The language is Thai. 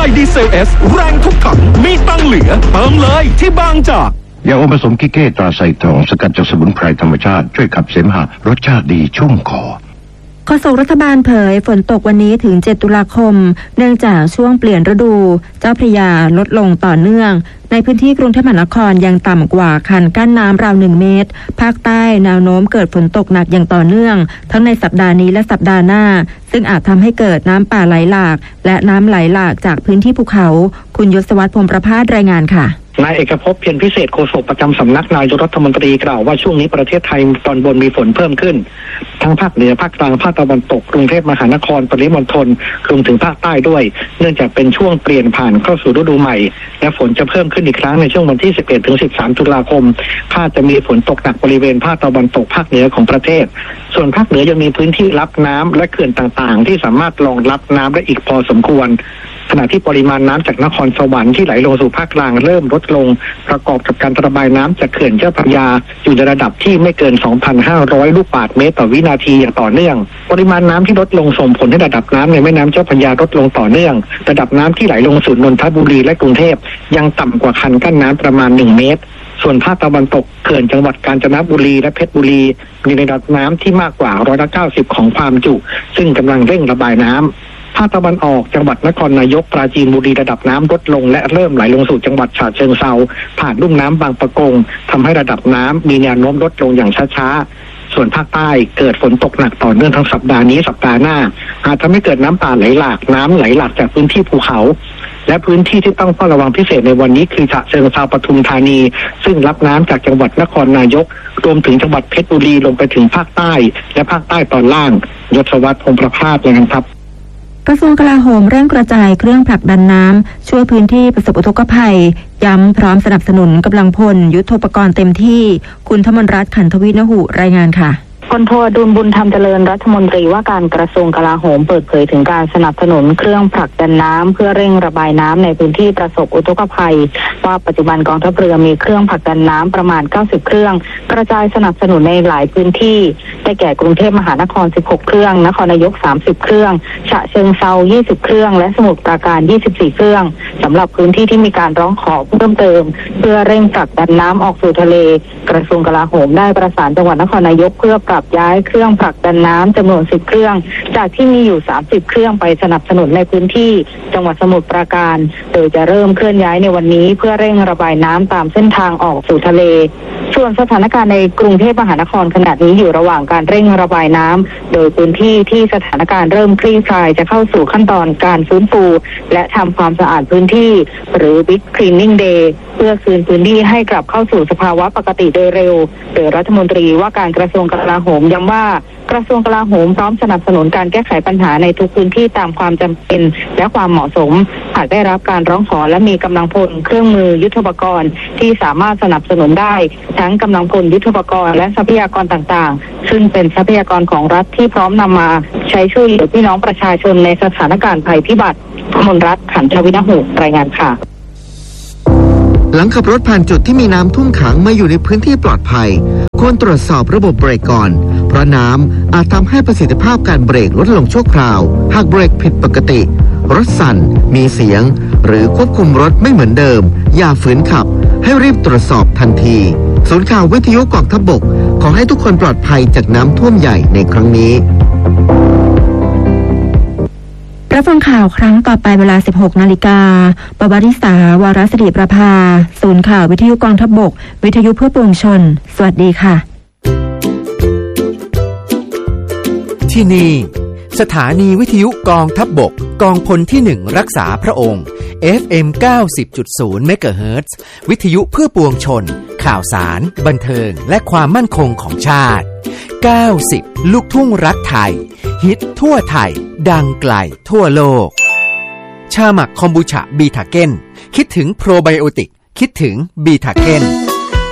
ดีเซล S แรงทุกถังมีตั้งเหลือเติมเลยที่บางจากยาอมผสมกิเก้ตราไซทองสกัดจากสมุนไพรธรรมชาติช่วยขับเสมหะรสชาติดีชุ่มคอโฆษกรัฐบาลเผยฝนตกวันนี้ถึง7ตุลาคมเนื่องจากช่วงเปลี่ยนฤดูเจ้าพระยาลดลงต่อเนื่องในพื้นที่กรุงเทพมหานครยังต่ำกว่าคันกั้นน้ำราว1เมตรภาคใต้แนวโน้มเกิดฝนตกหนักอย่างต่อเนื่องทั้งในสัปดาห์นี้และสัปดาห์หน้าซึ่งอาจทำให้เกิดน้ำป่าไหลหลากและน้ำไหลหลากจากพื้นที่ภูเขาคุณยศวัฒน์พรหมประภาสรายงานค่ะนายเอกภพเพียรพิเศษโฆษกประจำสำนักนายกรัฐมนตรีกล่าวว่าช่วงนี้ประเทศไทยตอนบนมีฝนเพิ่มขึ้นทั้งภาคเหนือภาคกลางภาคตะวันตกกรุงเทพมหานครปริมณฑลรวมถึงภาคใต้ด้วยเนื่องจากเป็นช่วงเปลี่ยนผ่านเข้าสู่ฤดูใหม่และฝนจะเพิ่มขึ้นอีกครั้งในช่วงวันที่11ถึง13ตุลาคมคาดจะมีฝนตกหนักบริเวณภาคตะวันตกภาคเหนือของประเทศส่วนภาคเหนือยังมีพื้นที่รับน้ำและเขื่อนต่างๆที่สามารถรองรับน้ำได้อีกพอสมควรขณะที่ปริมาณน้ำจากนครสวรรค์ที่ไหลลงสู่ภาคกลางเริ่มลดลงประกอบกับการระบายน้ำจากเขื่อนเจ้าพระยาอยู่ในระดับที่ไม่เกิน 2,500 ลูกบาศก์เมตรต่อวินาทีอย่างต่อเนื่องปริมาณน้ำที่ลดลงส่งผลให้ระดับน้ำในแม่น้ำเจ้าพระยาลดลงต่อเนื่องระดับน้ำที่ไหลลงสู่นนทบุรีและกรุงเทพยังต่ำกว่าคันกั้นน้ำประมาณ1เมตรส่วนภาคตะวันตกเขื่อนจังหวัดกาญจนบุรีและเพชรบุรีมีระดับน้ำที่มากกว่า90%ของความจุซึ่งกำลังเร่งระบายน้ำภาคตะวันออกจังหวัดนครนายกปราจีนบุรีระดับน้ำลดลงและเริ่มไหลลงสู่จังหวัดฉะเชิงเทราผ่านลุ่มน้ำบางปะกงทำให้ระดับน้ำมีแนวโน้มลดลงอย่างช้าๆส่วนภาคใต้เกิดฝนตกหนักต่อเนื่องทั้งสัปดาห์นี้สัปดาห์หน้าอาจทำให้เกิดน้ำป่าไหลหลากน้ำไหลหลากจากพื้นที่ภูเขาและพื้นที่ที่ต้องเฝ้าระวังพิเศษในวันนี้คือฉะเชิงเทราปทุมธานีซึ่งรับน้ำจากจังหวัดนครนายกรวมถึงจังหวัดเพชรบุรีลงไปถึงภาคใต้และภาคใต้ตอนล่างยศวัฒน์พงษ์ประภาสนะครับกระทรวงกลาโหมเร่งกระจายเครื่องผลักดันน้ำช่วยพื้นที่ประสบอุทกภัยย้ำพร้อมสนับสนุนกำลังพลยุทโธปกรณ์เต็มที่คุณธมนรัตน์ขันทวินหุรายงานค่ะพลโทอดุลบุญธรรมเจริญรัฐมนตรีว่าการกระทรวงกลาโหมเปิดเผยถึงการสนับสนุนเครื่องผลักดันน้ำเพื่อเร่งระบายน้ำในพื้นที่ประสบอุทกภัยว่าปัจจุบันกองทัพเรือมีเครื่องผลักดันน้ำประมาณ90เครื่องกระจายสนับสนุนในหลายพื้นที่ได้แก่กรุงเทพมหานคร16เครื่องนครนายก30เครื่องฉะเชิงเทรา20เครื่องและสมุทรปราการ24เครื่องสำหรับพื้นที่ที่มีการร้องขอเพิ่มเติมเพื่อเร่งผลักดันน้ำออกสู่ทะเลกระทรวงกลาโหมได้ประสานจังหวัดนครนายกเพื่อปรับย้ายเครื่องผลักดันน้ำจำนวน10เครื่องจากที่มีอยู่30เครื่องไปสนับสนุนในพื้นที่จังหวัดสมุทรปราการโดยจะเริ่มเคลื่อนย้ายในวันนี้เพื่อเร่งระบายน้ำตามเส้นทางออกสู่ทะเลส่วนสถานการณ์ในกรุงเทพมหานครขณะนี้อยู่ระหว่างการเร่งระบายน้ำโดยพื้นที่ที่สถานการณ์เริ่มคลี่คลายจะเข้าสู่ขั้นตอนการฟื้นฟูและทำความสะอาดพื้นที่หรือ Big Cleaning Day เพื่อคืนพื้นที่ให้กลับเข้าสู่สภาวะปกติโดยเร็วโดยรัฐมนตรีว่าการกระทรวงกลาโหมย้ำว่ากระทรวงกลาโหมพร้อมสนับสนุนการแก้ไขปัญหาในทุกพื้นที่ตามความจำเป็นและความเหมาะสมหากได้รับการร้องขอและมีกำลังพลเครื่องมือยุทโธปกรณ์ที่สามารถสนับสนุนได้ทั้งกำลังพลยุทโธปกรณ์และทรัพยากรต่างๆซึ่งเป็นทรัพยากรของรัฐที่พร้อมนำมาใช้ช่วยเหลือพี่น้องประชาชนในสถานการณ์ภัยพิบัติธมนรัตน์ขันทวินหุรายงานค่ะหลังขับรถผ่านจุดที่มีน้ำท่วมขังมาอยู่ในพื้นที่ปลอดภัยควรตรวจสอบระบบเบรกก่อนเพราะน้ำอาจทำให้ประสิทธิภาพการเบรกลดลงชั่วคราวหากเบรกผิดปกติรถสั่นมีเสียงหรือควบคุมรถไม่เหมือนเดิมอย่าฝืนขับให้รีบตรวจสอบทันทีศูนย์ข่าววิทยุกองทัพบกขอให้ทุกคนปลอดภัยจากน้ำท่วมใหญ่ในครั้งนี้รับฟังข่าวครั้งต่อไปเวลา 16 นาฬิกาปวาริษาวารสิริประภาศูนย์ข่าววิทยุกองทัพบกวิทยุเพื่อปวงชนสวัสดีค่ะที่นี่สถานีวิทยุกองทัพบกกองพลที่1รักษาพระองค์ FM 90.0 เมกะเฮิรตซ์วิทยุเพื่อปวงชนข่าวสารบันเทิงและความมั่นคงของชาติ90ลูกทุ่งรักไทยฮิตทั่วไทยดังไกลทั่วโลกชาหมักคอมบูชาบีทาเก้นคิดถึงโปรไบโอติกคิดถึงบีทาเก้น